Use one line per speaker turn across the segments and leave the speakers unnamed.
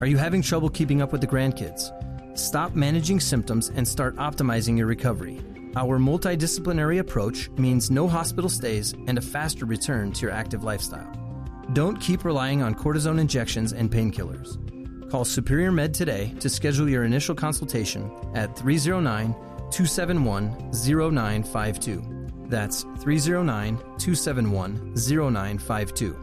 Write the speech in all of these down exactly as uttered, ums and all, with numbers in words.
Are you having trouble keeping up with the grandkids? Stop managing symptoms and start optimizing your recovery. Our multidisciplinary approach means no hospital stays and a faster return to your active lifestyle. Don't keep relying on cortisone injections and painkillers. Call Superior Med today to schedule your initial consultation at three oh nine, two seven one, oh nine five two. That's three oh nine, two seven one, oh nine five two.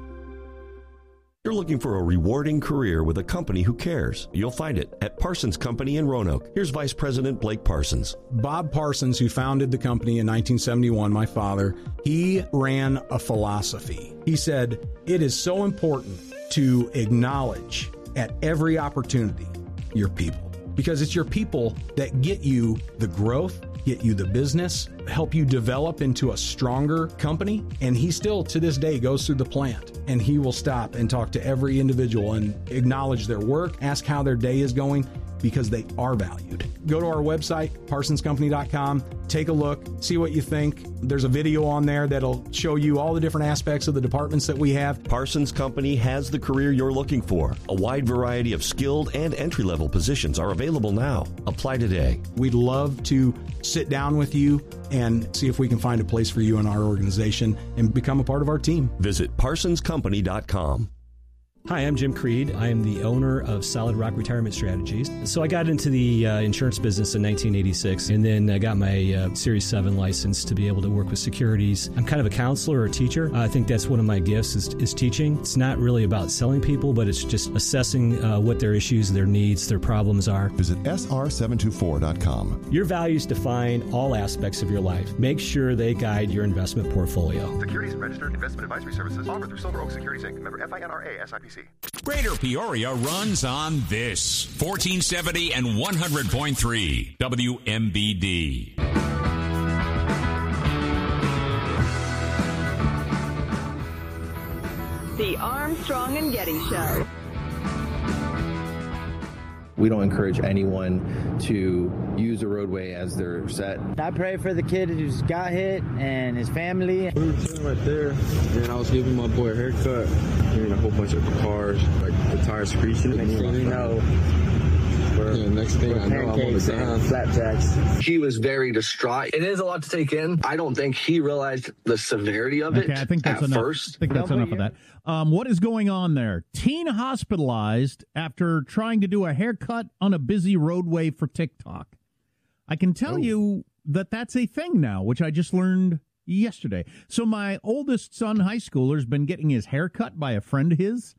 You're looking for a rewarding career with a company who cares. You'll find it at Parsons Company in Roanoke. Here's Vice President Blake Parsons.
Bob Parsons, who founded the company in nineteen seventy-one, my father, he ran a philosophy. He said, it is so important to acknowledge at every opportunity your people, because it's your people that get you the growth, get you the business, help you develop into a stronger company. And he still, to this day, goes through the plant and he will stop and talk to every individual and acknowledge their work, ask how their day is going, because they are valued. Go to our website, parsons company dot com, take a look, see what you think. There's a video on there that'll show you all the different aspects of the departments that we have.
Parsons Company has the career you're looking for. A wide variety of skilled and entry-level positions are available now. Apply today.
We'd love to sit down with you and see if we can find a place for you in our organization and become a part of our team.
Visit parsons company dot com.
Hi, I'm Jim Creed. I am the owner of Solid Rock Retirement Strategies. So I got into the uh, insurance business in nineteen eighty-six, and then I got my uh, Series seven license to be able to work with securities. I'm kind of a counselor or a teacher. Uh, I think that's one of my gifts is, is teaching. It's not really about selling people, but it's just assessing uh, what their issues, their needs, their problems are.
Visit S R seven two four dot com.
Your values define all aspects of your life. Make sure they guide your investment portfolio.
Securities and registered investment advisory services offered through Silver Oak Securities Incorporated. Member F I N R A S I P C.
Greater Peoria runs on this. fourteen seventy and one hundred point three W M B D.
The Armstrong and Getty Show.
We don't encourage anyone to use a roadway as their set.
I pray for the kid who's got hit and his family.
We were sitting right there, and I was giving my boy a haircut, hearing a whole bunch of cars, like the tires screeching.
Next thing you know,
yeah, next thing I know, I'm on the ground.
Flapjacks.
He was very distraught. It is a lot to take in. I don't think he realized the severity of
okay,
it
I think that's
at
enough.
first.
I think that's enough of that. Um, what is going on there? Teen hospitalized after trying to do a haircut on a busy roadway for TikTok. I can tell oh. you that that's a thing now, which I just learned yesterday. So my oldest son, high schooler, has been getting his hair cut by a friend of his,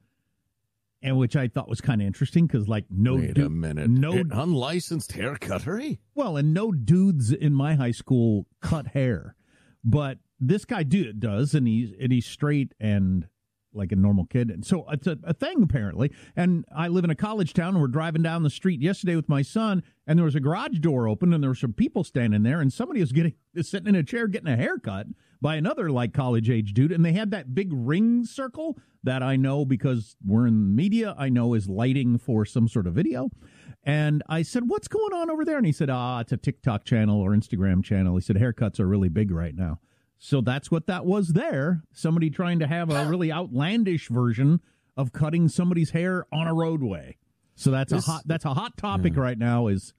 and which I thought was kind of interesting because, like, no
Wait
du-
a minute.
no
An unlicensed haircuttery?
Well, and no dudes in my high school cut hair, but this guy do, does, and he's and he's straight and like a normal kid. And so it's a, a thing, apparently. And I live in a college town, and we're driving down the street yesterday with my son, and there was a garage door open, and there were some people standing there, and somebody was getting sitting in a chair getting a haircut by another, like, college-age dude, and they had that big ring circle that I know, because we're in the media, I know is lighting for some sort of video. And I said, what's going on over there? And he said, ah, it's a TikTok channel or Instagram channel. He said, haircuts are really big right now. So that's what that was there. Somebody trying to have a really outlandish version of cutting somebody's hair on a roadway. So that's this, a hot that's a hot topic yeah. right now, is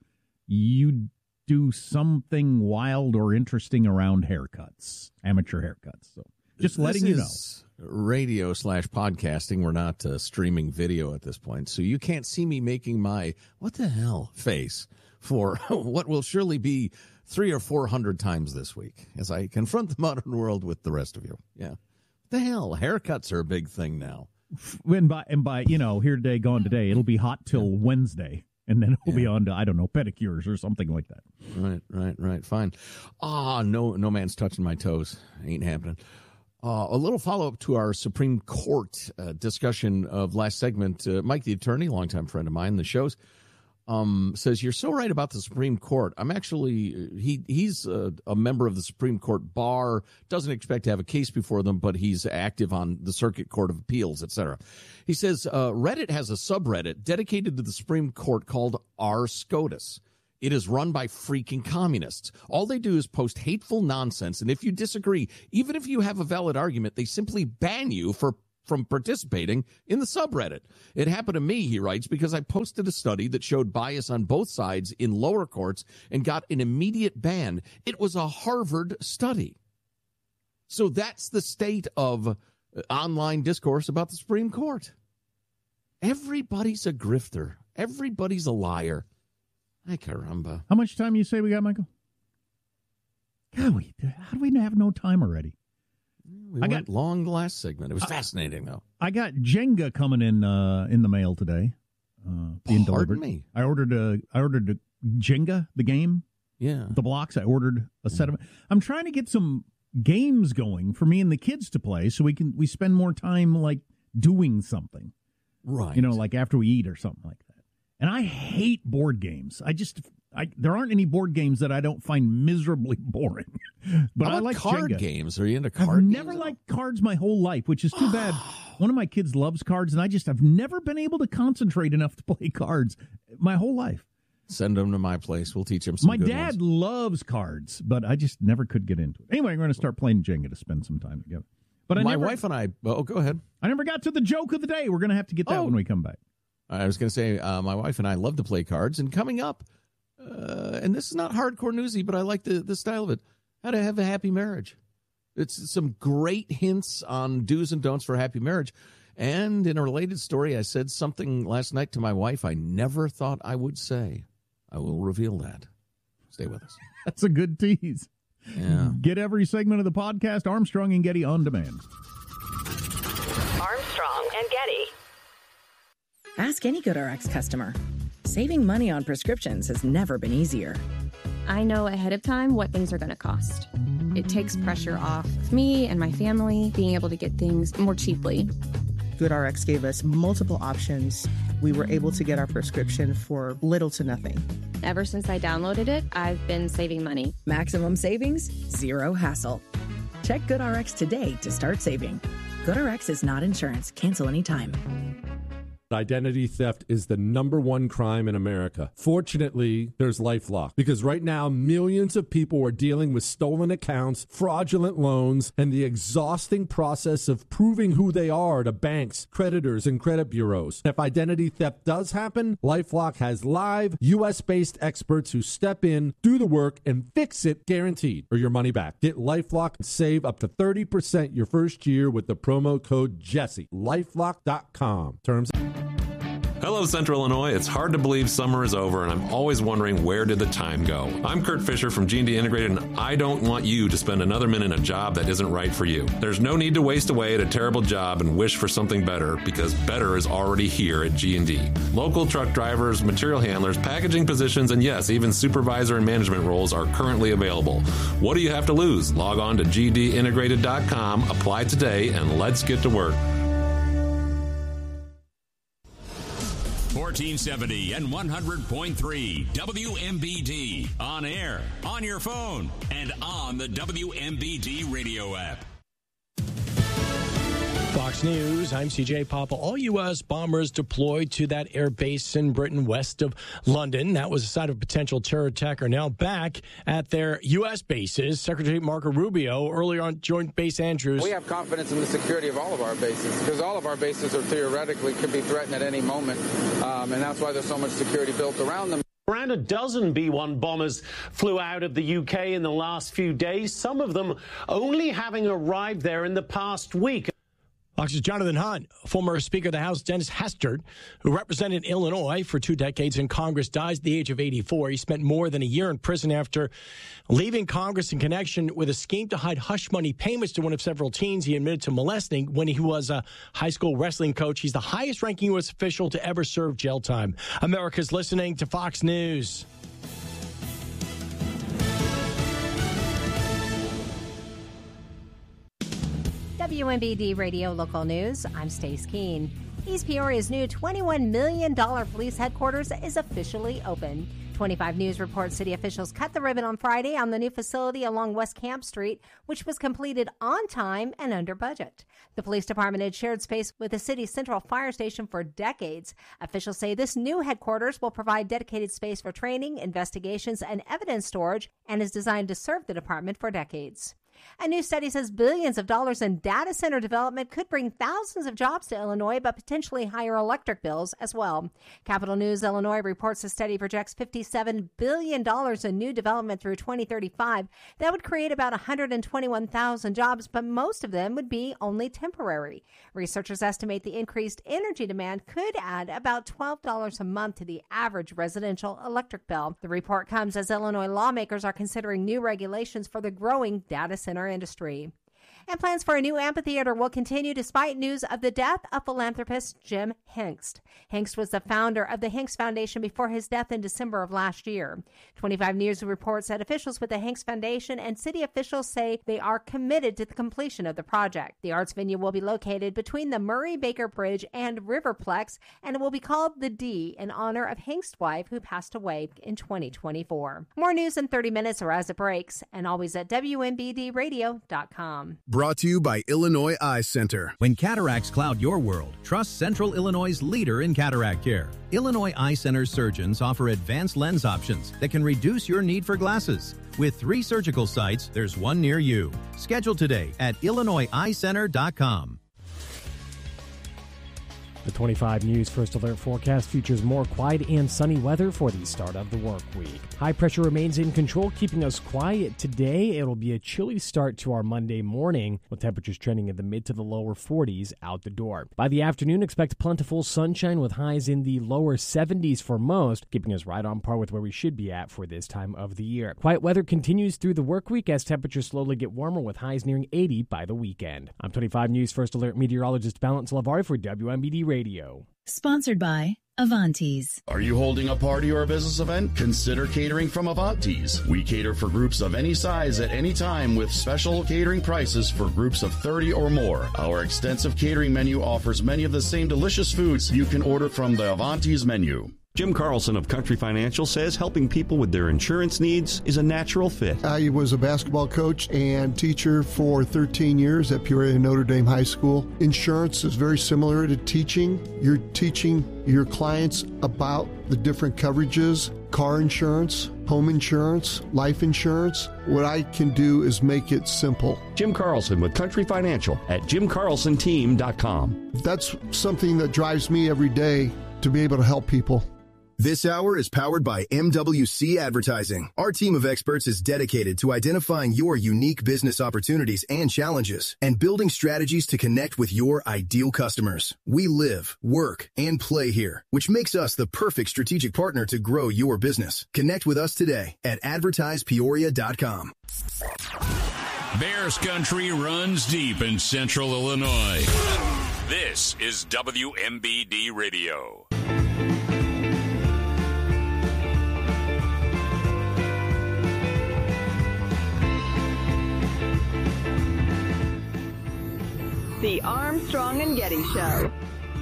you do something wild or interesting around haircuts, amateur haircuts. So just
this
letting you know.
Radio slash podcasting. We're not uh, streaming video at this point, so you can't see me making my what the hell face for what will surely be three or four hundred times this week as I confront the modern world with the rest of you. Yeah. The hell, haircuts are a big thing now.
And by, and by you know, here today, gone today, it'll be hot till yeah. Wednesday, and then it'll yeah. be on to, I don't know, pedicures or something like that.
Right, right, right, fine. Ah, no, no man's touching my toes. Ain't happening. Uh, a little follow-up to our Supreme Court uh, discussion of last segment. Uh, Mike, the attorney, longtime friend of mine, the show's, Um, says, you're so right about the Supreme Court. I'm actually, he he's a, a member of the Supreme Court bar, doesn't expect to have a case before them, but he's active on the Circuit Court of Appeals, et cetera. He says, uh, Reddit has a subreddit dedicated to the Supreme Court called r SCOTUS. It is run by freaking communists. All they do is post hateful nonsense, and if you disagree, even if you have a valid argument, they simply ban you for from participating in the subreddit. It happened to me, he writes, because I posted a study that showed bias on both sides in lower courts and got an immediate ban. It was a Harvard study. So that's the state of online discourse about the Supreme Court. Everybody's a grifter. Everybody's a liar. Ay, caramba.
How much time you say we got, Michael? God, we, how do we have no time already?
We I went got long the last segment. It was I, fascinating, though.
I got Jenga coming in uh, in the mail today. Uh, being
Pardon
delivered.
me.
I ordered a I ordered a Jenga, the game.
Yeah.
The blocks. I ordered a set of. I'm trying to get some games going for me and the kids to play, so we can we spend more time like doing something.
Right.
You know, like after we eat or something like that. And I hate board games. I just. I, there aren't any board games that I don't find miserably boring. But
How about
I like
card
Jenga.
games. Are you into card
I've
games?
never liked cards my whole life, which is too bad. One of my kids loves cards, and I just have never been able to concentrate enough to play cards my whole life.
Send them to my place. We'll teach him some
My
good
dad
ones.
loves cards, but I just never could get into it. Anyway, I'm going to start playing Jenga to spend some time together. But I
my
never,
wife and I. Oh, go ahead.
I never got to the joke of the day. We're going to have to get that
Oh.
when we come back.
I was going to say, uh, my wife and I love to play cards, and coming up, uh, and this is not hardcore newsy, but I like the, the style of it, how to have a happy marriage. It's some great hints on do's and don'ts for a happy marriage. And in a related story, I said something last night to my wife I never thought I would say. I will reveal that. Stay with us.
That's a good tease.
Yeah.
Get every segment of the podcast, Armstrong and Getty, on demand.
Armstrong and Getty.
Ask any GoodRx customer. Saving money on prescriptions has never been easier.
I know ahead of time what things are going to cost. It takes pressure off me and my family being able to get things more cheaply.
GoodRx gave us multiple options. We were able to get our prescription for little to nothing.
Ever since I downloaded it, I've been saving money.
Maximum savings, zero hassle. Check GoodRx today to start saving. GoodRx is not insurance. Cancel anytime.
Identity theft is the number one crime in America. Fortunately, there's LifeLock, because right now millions of people are dealing with stolen accounts, fraudulent loans, and the exhausting process of proving who they are to banks, creditors, and credit bureaus. If identity theft does happen, LifeLock has live U S based experts who step in, do the work, and fix it guaranteed, or your money back. Get LifeLock and save up to thirty percent your first year with the promo code Jesse. LifeLock dot com. Terms.
Hello, Central Illinois. It's hard to believe summer is over, and I'm always wondering, where did the time go? I'm Kurt Fisher from G and D Integrated, and I don't want you to spend another minute in a job that isn't right for you. There's no need to waste away at a terrible job and wish for something better, because better is already here at G and D. Local truck drivers, material handlers, packaging positions, and yes, even supervisor and management roles are currently available. What do you have to lose? Log on to G D integrated dot com, apply today, and let's get to work.
fourteen seventy and one hundred point three W M B D. On air, on your phone, and on the W M B D radio app.
Fox News, I'm C J Papa. All U S bombers deployed to that air base in Britain west of London. That was the site of a potential terror attack, are now back at their U S bases. Secretary Marco Rubio earlier on Joint Base Andrews.
We have confidence in the security of all of our bases because all of our bases are theoretically could be threatened at any moment, um, and that's why there's so much security built around them.
Around a dozen B one bombers flew out of the U K in the last few days, some of them only having arrived there in the past week.
Fox's Jonathan Hunt, former Speaker of the House Dennis Hastert, who represented Illinois for two decades in Congress, dies at the age of eighty-four. He spent more than a year in prison after leaving Congress in connection with a scheme to hide hush money payments to one of several teens he admitted to molesting when he was a high school wrestling coach. He's the highest-ranking U S official to ever serve jail time. America's listening to Fox News.
W M B D Radio Local News, I'm Stace Keene. East Peoria's new twenty-one million dollars police headquarters is officially open. twenty-five News reports city officials cut the ribbon on Friday on the new facility along West Camp Street, which was completed on time and under budget. The police department had shared space with the city's central fire station for decades. Officials say this new headquarters will provide dedicated space for training, investigations, and evidence storage, and is designed to serve the department for decades. A new study says billions of dollars in data center development could bring thousands of jobs to Illinois, but potentially higher electric bills as well. Capital News Illinois reports the study projects fifty-seven billion dollars in new development through twenty thirty-five. That would create about one hundred twenty-one thousand jobs, but most of them would be only temporary. Researchers estimate the increased energy demand could add about twelve dollars a month to the average residential electric bill. The report comes as Illinois lawmakers are considering new regulations for the growing data center industry. And plans for a new amphitheater will continue despite news of the death of philanthropist Jim Hengst. Hengst was the founder of the Hengst Foundation before his death in December of last year. twenty-five News reports that officials with the Hengst Foundation and city officials say they are committed to the completion of the project. The arts venue will be located between the Murray-Baker Bridge and Riverplex, and it will be called the D in honor of Hengst's wife, who passed away in twenty twenty-four. More news in thirty minutes or as it breaks, and always at W M B D radio dot com.
Brought to you by Illinois Eye Center. When cataracts cloud your world, trust Central Illinois' leader in cataract care. Illinois Eye Center surgeons offer advanced lens options that can reduce your need for glasses. With three surgical sites, there's one near you. Schedule today at illinois eye center dot com.
The twenty-five News First Alert forecast features more quiet and sunny weather for the start of the work week. High pressure remains in control, keeping us quiet today. It'll be a chilly start to our Monday morning, with temperatures trending in the mid to the lower forties out the door. By the afternoon, expect plentiful sunshine with highs in the lower seventies for most, keeping us right on par with where we should be at for this time of the year. Quiet weather continues through the work week as temperatures slowly get warmer, with highs nearing eighty by the weekend. I'm twenty-five News First Alert meteorologist Balance Lavari for W M B D Radio.
Sponsored by Avantes.
Are you holding a party or a business event? Consider catering from Avantes. We cater for groups of any size at any time with special catering prices for groups of thirty or more. Our extensive catering menu offers many of the same delicious foods you can order from the Avantes menu.
Jim Carlson of Country Financial says helping people with their insurance needs is a natural fit.
I was a basketball coach and teacher for thirteen years at Peoria Notre Dame High School. Insurance is very similar to teaching. You're teaching your clients about the different coverages, car insurance, home insurance, life insurance. What I can do is make it simple.
Jim Carlson with Country Financial at jim carlson team dot com.
That's something that drives me every day, to be able to help people.
This hour is powered by M W C Advertising. Our team of experts is dedicated to identifying your unique business opportunities and challenges and building strategies to connect with your ideal customers. We live, work, and play here, which makes us the perfect strategic partner to grow your business. Connect with us today at advertise peoria dot com.
Bears country runs deep in central Illinois. This is W M B D Radio.
The Armstrong and Getty Show.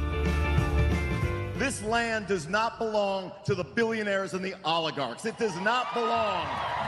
This land does not belong to the billionaires and the oligarchs. It does not belong.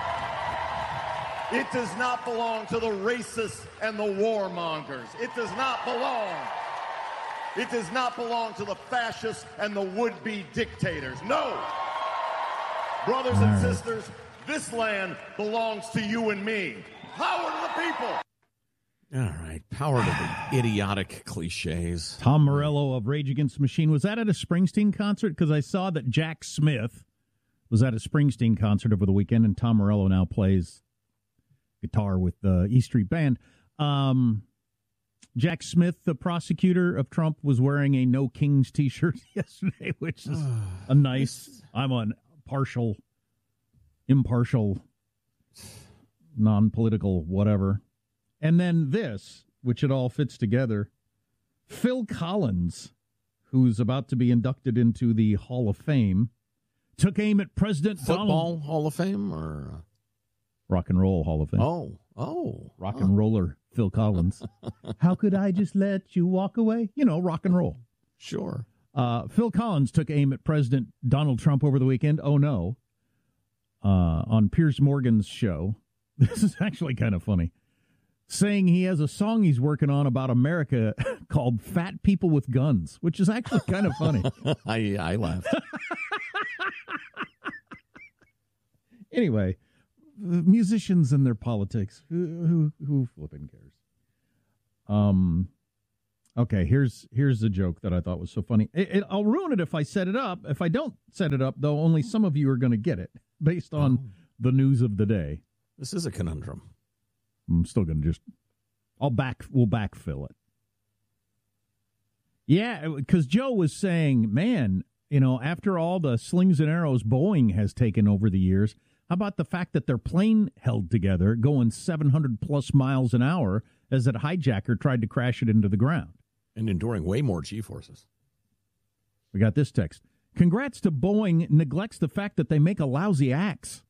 It does not belong to the racists and the warmongers. It does not belong. It does not belong to the fascists and the would-be dictators. No. Brothers and sisters, this land belongs to you and me. Power to the people.
All right, power to the idiotic cliches.
Tom Morello of Rage Against the Machine. Was that at a Springsteen concert? Because I saw that Jack Smith was at a Springsteen concert over the weekend, and Tom Morello now plays guitar with the E Street Band. Um, Jack Smith, the prosecutor of Trump, was wearing a No Kings T-shirt yesterday, which is a nice, I'm on partial, impartial, non-political, whatever. And then this, which it all fits together, Phil Collins, who's about to be inducted into the Hall of Fame, took aim at President
Football
Donald...
Hall of Fame or...
Rock and Roll Hall of Fame.
Oh, oh.
Rock
oh.
and roller Phil Collins. How could I just let you walk away? You know, rock and roll.
Sure.
Uh, Phil Collins took aim at President Donald Trump over the weekend. Oh, no. Uh, on Piers Morgan's show. This is actually kind of funny. Saying he has a song he's working on about America called Fat People with Guns, which is actually kind of funny.
I, I laughed.
Anyway, musicians and their politics. Who, who, who flipping cares? Um, okay, here's here's the joke that I thought was so funny. It, it, I'll ruin it if I set it up. If I don't set it up, though, only some of you are going to get it based on oh. the news of the day.
This is a conundrum.
I'm still going to just, I'll back, we'll backfill it. Yeah, because Joe was saying, man, you know, after all the slings and arrows Boeing has taken over the years, how about the fact that their plane held together going seven hundred plus miles an hour as that hijacker tried to crash it into the ground?
And enduring way more G-forces.
We got this text. Congrats to Boeing neglects the fact that they make a lousy axe.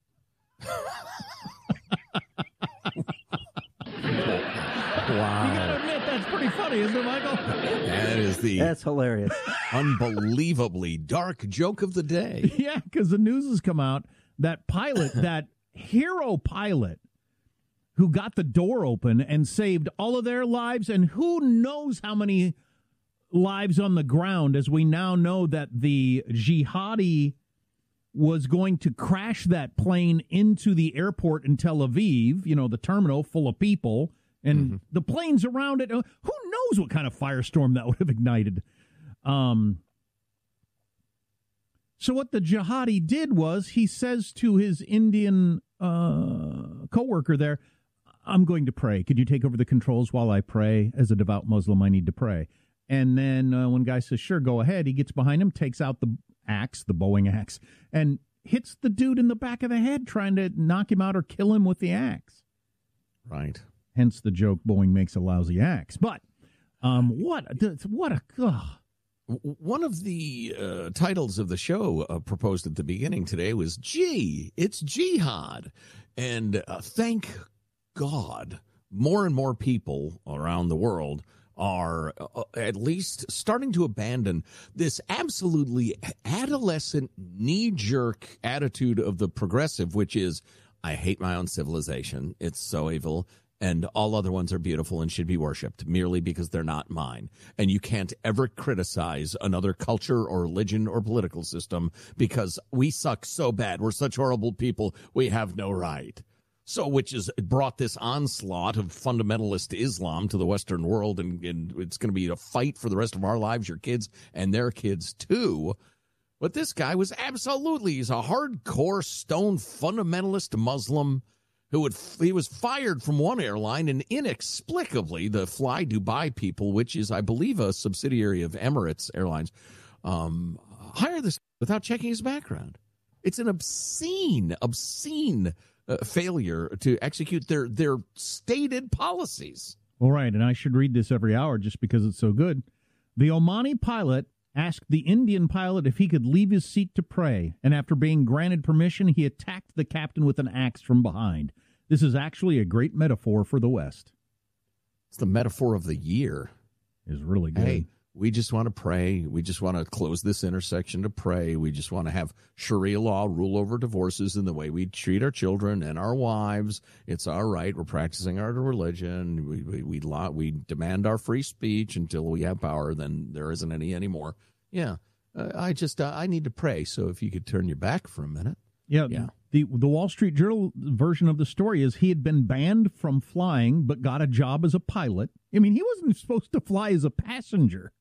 Wow.
You gotta admit, that's pretty funny, isn't it, Michael?
That is the
That's hilarious.
unbelievably dark joke of the day.
Yeah, because the news has come out that pilot, that hero pilot who got the door open and saved all of their lives, and who knows how many lives on the ground, as we now know that the jihadi was going to crash that plane into the airport in Tel Aviv, you know, the terminal full of people, and mm-hmm. the planes around it. Who knows what kind of firestorm that would have ignited? Um, so what the jihadi did was he says to his Indian uh, coworker there, I'm going to pray. Could you take over the controls while I pray? As a devout Muslim, I need to pray. And then uh, when guy says, sure, go ahead, he gets behind him, takes out the axe, the Boeing axe, and hits the dude in the back of the head trying to knock him out or kill him with the axe.
Right.
Hence the joke, Boeing makes a lousy axe. But um, what, what a... Ugh.
One of the uh, titles of the show uh, proposed at the beginning today was, gee, it's jihad. And uh, thank God, more and more people around the world are uh, at least starting to abandon this absolutely adolescent, knee-jerk attitude of the progressive, which is, I hate my own civilization, it's so evil, and all other ones are beautiful and should be worshipped merely because they're not mine. And you can't ever criticize another culture or religion or political system because we suck so bad, we're such horrible people, we have no right. So, which has brought this onslaught of fundamentalist Islam to the Western world, and, and it's going to be a fight for the rest of our lives, your kids and their kids too. But this guy was absolutely, he's a hardcore stone fundamentalist Muslim who would, he was fired from one airline, and inexplicably the Fly Dubai people, which is, I believe, a subsidiary of Emirates Airlines, um, hired this without checking his background. It's an obscene, obscene Uh, failure to execute their their stated policies.
All right, and I should read this every hour just because it's so good. The Omani pilot asked the Indian pilot if he could leave his seat to pray, and after being granted permission, he attacked the captain with an axe from behind. This is actually a great metaphor for the West.
It's the metaphor of the year.
It's really good.
Hey, we just want to pray. We just want to close this intersection to pray. We just want to have Sharia law rule over divorces in the way we treat our children and our wives. It's our right. We're practicing our religion. We we we, we demand our free speech until we have power. Then there isn't any anymore. Yeah, uh, I just uh, I need to pray. So if you could turn your back for a minute.
Yeah, yeah. The the Wall Street Journal version of the story is he had been banned from flying, but got a job as a pilot. I mean, he wasn't supposed to fly as a passenger.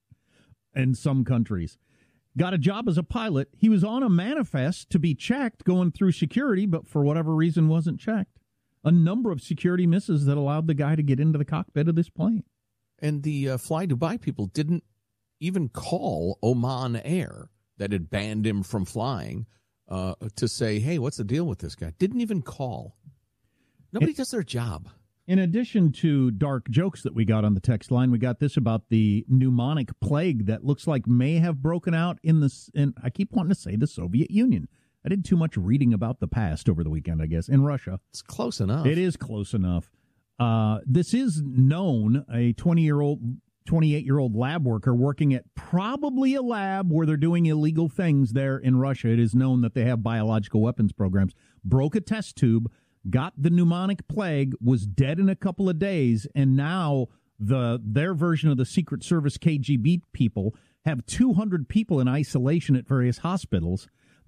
In some countries, got a job as a pilot. He was on a manifest to be checked going through security, but for whatever reason wasn't checked. A number of security misses that allowed the guy to get into the cockpit of this plane.
And the uh, Fly Dubai people didn't even call Oman Air that had banned him from flying uh, to say, hey, what's the deal with this guy? Didn't even call. Nobody it, does their job.
In addition to dark jokes that we got on the text line, we got this about the pneumonic plague that looks like may have broken out in the, in, I keep wanting to say the Soviet Union. I did too much reading about the past over the weekend, I guess, in Russia.
It's close enough.
It is close enough. Uh, this is known, a twenty-year-old, twenty-eight-year-old lab worker working at probably a lab where they're doing illegal things there in Russia. It is known that they have biological weapons programs. Broke a test tube, got the pneumonic plague, was dead in a couple of days, and now the their version of the Secret Service K G B people have two hundred people in isolation at various hospitals.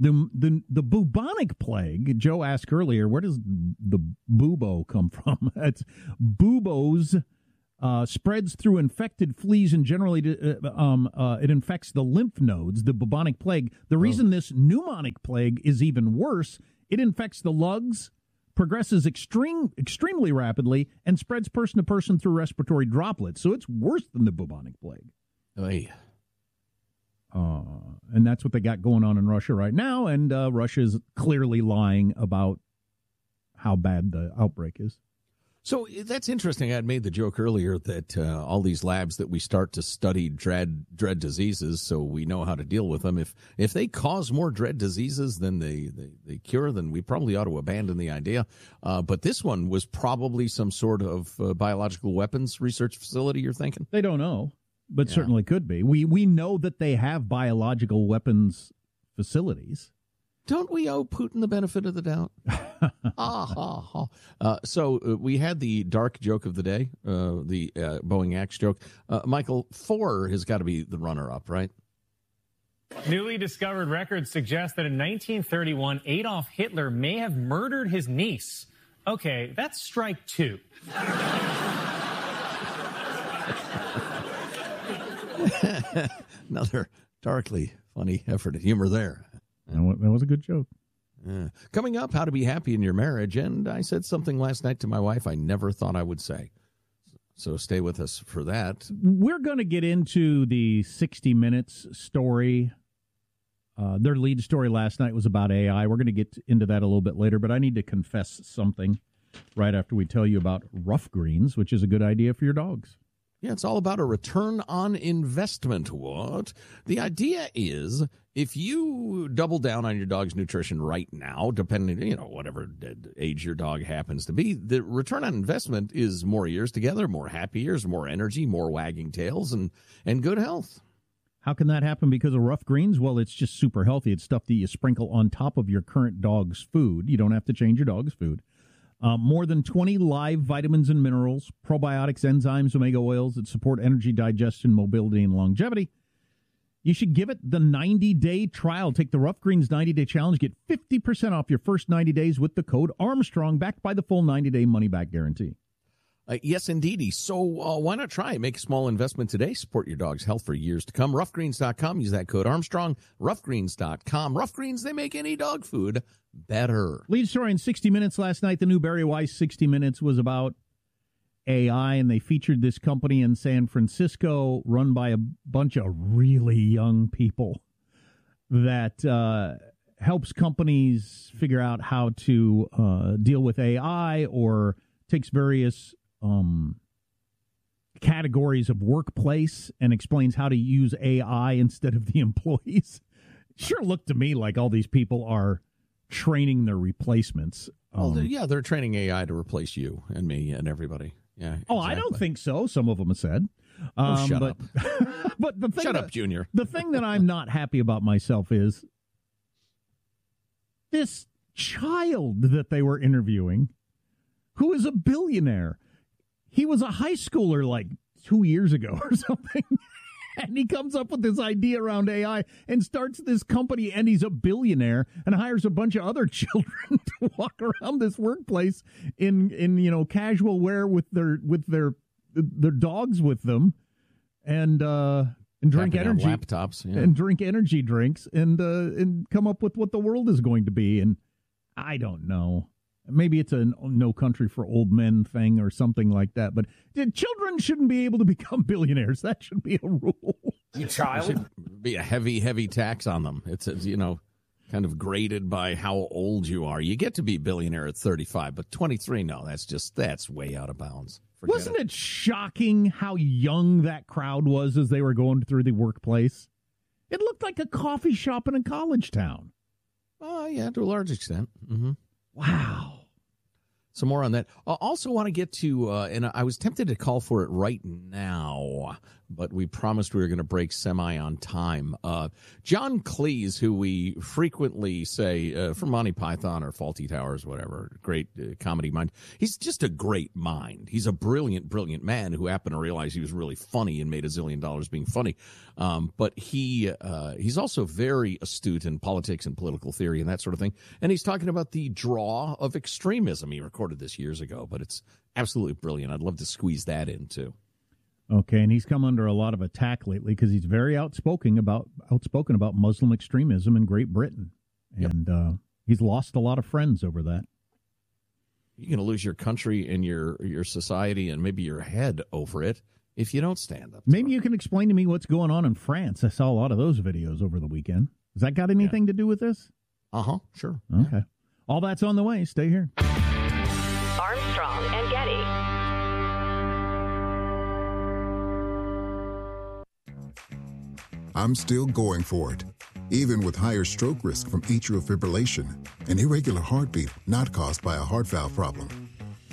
The, the the bubonic plague, Joe asked earlier, where does the bubo come from? It's bubos, uh, spreads through infected fleas, and generally uh, um, uh, it infects the lymph nodes, the bubonic plague. The reason oh. this pneumonic plague is even worse, it infects the lungs, progresses extreme, extremely rapidly, and spreads person to person through respiratory droplets. So it's worse than the bubonic plague.
Oy.
Uh, and that's what they got going on in Russia right now, and uh, Russia's clearly lying about how bad the outbreak is.
So that's interesting. I had made the joke earlier that uh, all these labs that we start to study dread dread diseases so we know how to deal with them, if if they cause more dread diseases than they, they, they cure, then we probably ought to abandon the idea. Uh, but this one was probably some sort of uh, biological weapons research facility, you're thinking?
They don't know. But
yeah.
certainly could be. We we know that they have biological weapons facilities.
Don't we owe Putin the benefit of the doubt? ah, ah, ah. Uh, so uh, we had the dark joke of the day, uh, the uh, Boeing axe joke. Uh, Michael, four has got to be the runner-up, right?
Newly discovered records suggest that in nineteen thirty-one, Adolf Hitler may have murdered his niece. Okay, that's strike two.
Another darkly funny effort at humor there.
That was a good joke.
Uh, coming up, how to be happy in your marriage. And I said something last night to my wife I never thought I would say. So stay with us for that.
We're going to get into the sixty minutes story. Uh, their lead story last night was about A I. We're going to get into that a little bit later, but I need to confess something right after we tell you about Rough Greens, which is a good idea for your dogs.
Yeah, it's all about a return on investment. What? The idea is if you double down on your dog's nutrition right now, depending, you know, whatever age your dog happens to be, the return on investment is more years together, more happy years, more energy, more wagging tails, and, and good health.
How can that happen because of Rough Greens? Well, it's just super healthy. It's stuff that you sprinkle on top of your current dog's food. You don't have to change your dog's food. Uh, more than twenty live vitamins and minerals, probiotics, enzymes, omega oils that support energy, digestion, mobility, and longevity. You should give it the ninety-day trial. Take the Rough Greens ninety-day challenge. Get fifty percent off your first ninety days with the code Armstrong, backed by the full ninety-day money-back guarantee.
Uh, yes, indeedy. So uh, why not try? Make a small investment today. Support your dog's health for years to come. rough greens dot com. Use that code Armstrong. rough greens dot com. Rough Greens, they make any dog food better.
Lead story in sixty minutes last night. The new Barry Weiss sixty minutes was about A I, and they featured this company in San Francisco run by a bunch of really young people that uh, helps companies figure out how to uh, deal with A I, or takes various um, categories of workplace and explains how to use A I instead of the employees. Sure looked to me like all these people are training their replacements.
Um,
Um,
yeah, they're training A I to replace you and me and everybody. Yeah.
Oh,
exactly.
I don't think so. Some of them have said.
Oh,
Um,
shut
but,
up.
but the thing
Shut
that,
up, Junior.
The thing that I'm not happy about myself is this child that they were interviewing, who is a billionaire. He was a high schooler like two years ago or something. And he comes up with this idea around A I and starts this company, and he's a billionaire and hires a bunch of other children to walk around this workplace in, in you know, casual wear with their with their their dogs with them, and uh, and drink
Tapping on
energy
laptops yeah.
and drink energy drinks and uh, and come up with what the world is going to be. And I don't know. Maybe it's a no country for old men thing or something like that. But children shouldn't be able to become billionaires. That should be a rule.
You child? There should be a heavy, heavy tax on them. It's, it's, you know, kind of graded by how old you are. You get to be billionaire at thirty-five, but twenty-three, no, that's just, that's way out of bounds. Forget
Wasn't it. it shocking how young that crowd was as they were going through the workplace? It looked like a coffee shop in a college town.
Oh, yeah, to a large extent. Mm-hmm.
Wow.
some more on that. I also want to get to, uh, and I was tempted to call for it right now, but we promised we were going to break semi on time. Uh, John Cleese, who we frequently say uh, from Monty Python or Fawlty Towers, whatever, great uh, comedy mind. He's just a great mind. He's a brilliant, brilliant man who happened to realize he was really funny and made a zillion dollars being funny. Um, but he uh, he's also very astute in politics and political theory and that sort of thing. And he's talking about the draw of extremism. He recorded this years ago, but it's absolutely brilliant. I'd love to squeeze that in, too.
Okay, and he's come under a lot of attack lately because he's very outspoken about outspoken about Muslim extremism in Great Britain, and yep. uh, he's lost a lot of friends over that.
You're going to lose your country and your your society and maybe your head over it if you don't stand up.
Maybe you can explain to me what's going on in France. I saw a lot of those videos over the weekend. Has that got anything yeah. to do with this?
Uh huh. Sure.
Okay. Yeah. All that's on the way. Stay here.
Armstrong and Getty.
I'm still going for it, even with higher stroke risk from atrial fibrillation, an irregular heartbeat not caused by a heart valve problem.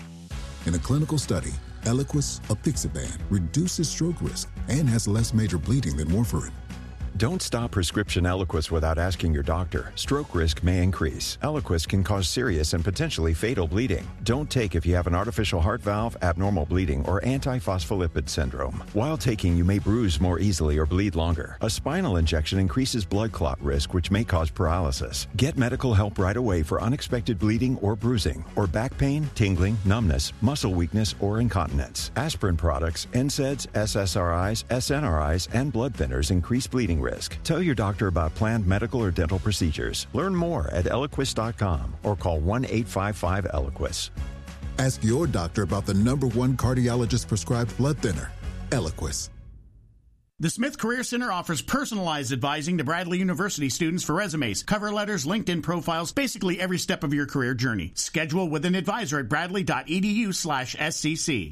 In a clinical study, Eliquis apixaban reduces stroke risk and has less major bleeding than warfarin.
Don't stop prescription Eliquis without asking your doctor. Stroke risk may increase. Eliquis can cause serious and potentially fatal bleeding. Don't take if you have an artificial heart valve, abnormal bleeding, or antiphospholipid syndrome. While taking, you may bruise more easily or bleed longer. A spinal injection increases blood clot risk, which may cause paralysis. Get medical help right away for unexpected bleeding or bruising, or back pain, tingling, numbness, muscle weakness, or incontinence. Aspirin products, N SAIDs, S S R Is, S N R Is, and blood thinners increase bleeding risk. Tell your doctor about planned medical or dental procedures. Learn more at Eliquis dot com or call one eight five five Eliquis.
Ask your doctor about the number one cardiologist-prescribed blood thinner, Eliquis.
The Smith Career Center offers personalized advising to Bradley University students for resumes, cover letters, LinkedIn profiles, basically every step of your career journey. Schedule with an advisor at bradley.edu slash SCC.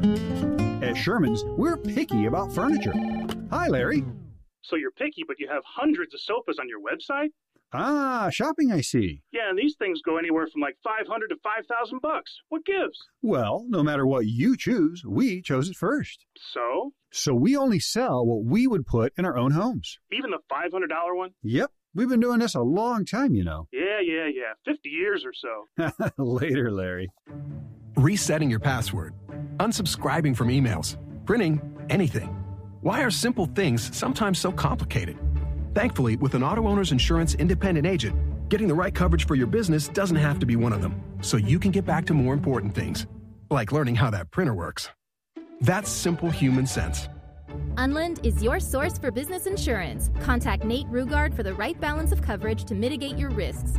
At Sherman's, we're picky about furniture. Hi, Larry.
So you're picky, but you have hundreds of sofas on your website?
Ah, shopping, I see.
Yeah, and these things go anywhere from like five hundred to five thousand bucks. What gives?
Well, no matter what you choose, we chose it first.
So?
So we only sell what we would put in our own homes.
Even the five hundred dollars one?
Yep. We've been doing this a long time, you know.
Yeah, yeah, yeah. fifty years or so.
Later, Larry.
Resetting your password. Unsubscribing from emails. Printing anything. Why are simple things sometimes so complicated? Thankfully, with an Auto Owners Insurance independent agent, getting the right coverage for your business doesn't have to be one of them, so you can get back to more important things, like learning how that printer works. That's simple human sense.
Unland is your source for business insurance. Contact Nate Rugard for the right balance of coverage to mitigate your risks.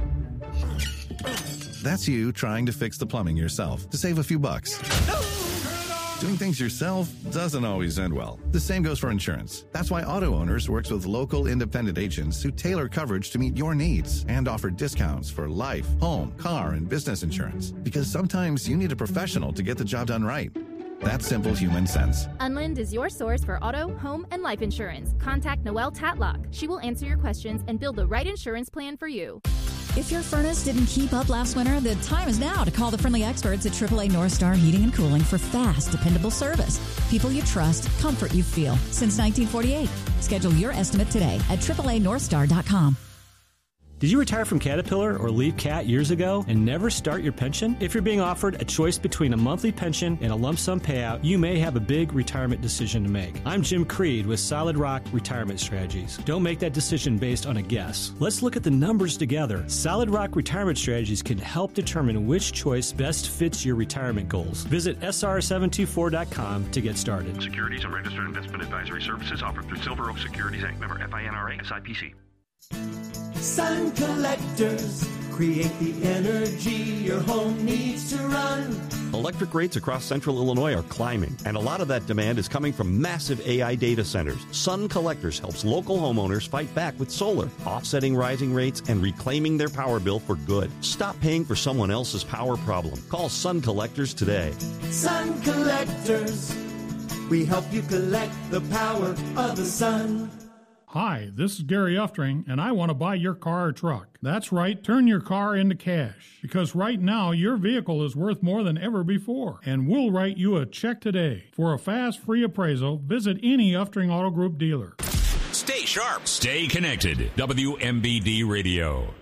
That's you trying to fix the plumbing yourself to save a few bucks. Doing things yourself doesn't always end well. The same goes for insurance. That's why Auto Owners works with local independent agents who tailor coverage to meet your needs and offer discounts for life, home, car, and business insurance. Because sometimes you need a professional to get the job done right. That's simple human sense.
Unland is your source for auto, home, and life insurance. Contact Noelle Tatlock. She will answer your questions and build the right insurance plan for you.
If your furnace didn't keep up last winter, the time is now to call the friendly experts at triple A North Star Heating and Cooling for fast, dependable service. People you trust, comfort you feel. Since nineteen forty-eight. Schedule your estimate today at triple A north star dot com.
Did you retire from Caterpillar or leave Cat years ago and never start your pension? If you're being offered a choice between a monthly pension and a lump sum payout, you may have a big retirement decision to make. I'm Jim Creed with Solid Rock Retirement Strategies. Don't make that decision based on a guess. Let's look at the numbers together. Solid Rock Retirement Strategies can help determine which choice best fits your retirement goals. Visit S R seven two four dot com to get started.
Securities and registered investment advisory services offered through Silver Oak Securities Incorporated. Member F I N R A, S I P C.
Sun collectors create the energy your home needs to run.
Electric rates across central Illinois are climbing, and a lot of that demand is coming from massive A I data centers. Sun Collectors helps local homeowners fight back with solar, offsetting rising rates and reclaiming their power bill for good. Stop paying for someone else's power problem. Call Sun Collectors today.
Sun Collectors, we help you collect the power of the sun.
Hi, this is Gary Uftring, and I want to buy your car or truck. That's right, turn your car into cash. Because right now, your vehicle is worth more than ever before. And we'll write you a check today. For a fast, free appraisal, visit any Uftring Auto Group dealer.
Stay sharp. Stay connected. W M B D Radio.